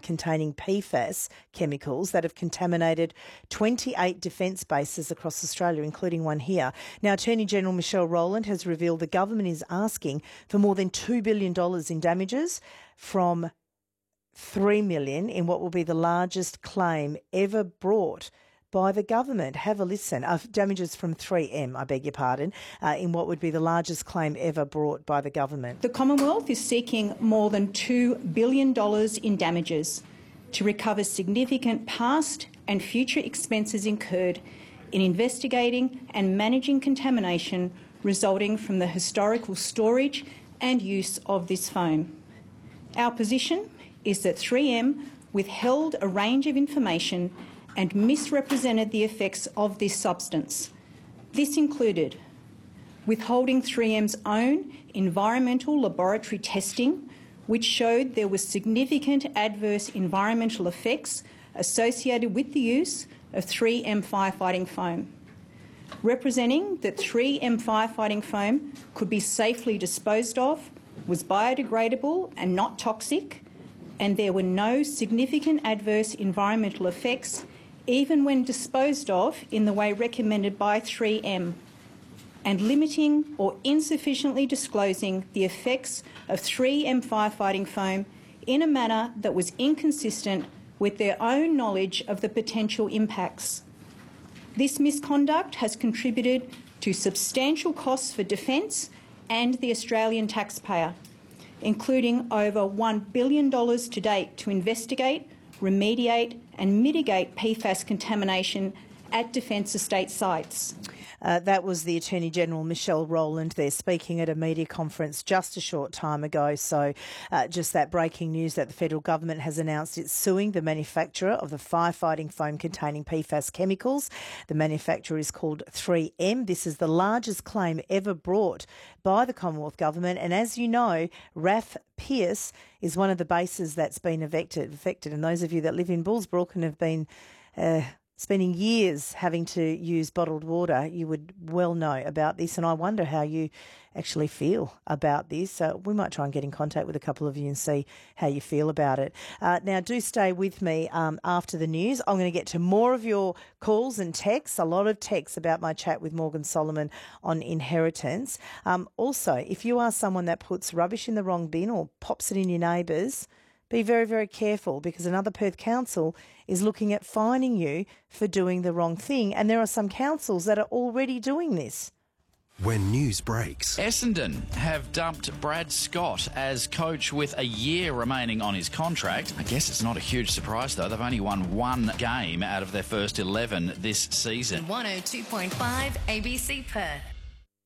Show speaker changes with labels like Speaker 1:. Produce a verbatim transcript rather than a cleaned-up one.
Speaker 1: containing P FAS chemicals that have contaminated twenty-eight defence bases across Australia, including one here. Now, Attorney General Michelle Rowland has revealed the government is asking for more than two billion dollars in damages from three million dollars in what will be the largest claim ever brought by the government. Have a listen. Uh, damages from three M, I beg your pardon, uh, in what would be the largest claim ever brought by the government.
Speaker 2: The Commonwealth is seeking more than two billion dollars in damages to recover significant past and future expenses incurred in investigating and managing contamination resulting from the historical storage and use of this foam. Our position is that three M withheld a range of information and misrepresented the effects of this substance. This included withholding three M's own environmental laboratory testing, which showed there was significant adverse environmental effects associated with the use of three M firefighting foam, representing that three M firefighting foam could be safely disposed of, was biodegradable and not toxic, and there were no significant adverse environmental effects even when disposed of in the way recommended by three M, and limiting or insufficiently disclosing the effects of three M firefighting foam in a manner that was inconsistent with their own knowledge of the potential impacts. This misconduct has contributed to substantial costs for Defence and the Australian taxpayer, including over one billion dollars to date to investigate, remediate and mitigate P FAS contamination at Defence Estate sites.
Speaker 1: Uh, that was the Attorney-General Michelle Rowland there speaking at a media conference just a short time ago. So uh, just that breaking news that the federal government has announced it's suing the manufacturer of the firefighting foam containing P FAS chemicals. The manufacturer is called three M. This is the largest claim ever brought by the Commonwealth Government. And as you know, R A F Pearce is one of the bases that's been affected. affected. And those of you that live in Bullsbrook and have been Uh, spending years having to use bottled water, you would well know about this, and I wonder how you actually feel about this. So we might try and get in contact with a couple of you and see how you feel about it. Uh, now, do stay with me um, after the news. I'm going to get to more of your calls and texts, a lot of texts about my chat with Morgan Solomon on inheritance. Um, also, if you are someone that puts rubbish in the wrong bin or pops it in your neighbour's, be very, very careful, because another Perth council is looking at fining you for doing the wrong thing. And there are some councils that are already doing this.
Speaker 3: When news breaks.
Speaker 4: Essendon have dumped Brad Scott as coach with a year remaining on his contract. I guess it's not a huge surprise, though. They've only won one game out of their first eleven this season.
Speaker 5: one oh two point five A B C Perth.